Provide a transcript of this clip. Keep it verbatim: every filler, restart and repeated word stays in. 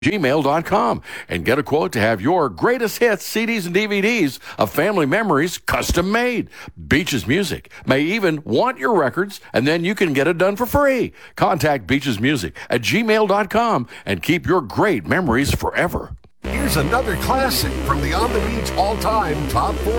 gmail dot com and get a quote to have your greatest hits, C Ds, and D V Ds of family memories custom made. Beaches Music may even want your records, and then you can get it done for free. Contact Beaches Music at gmail dot com and keep your great memories forever. Here's another classic from the On the Beach all-time top four.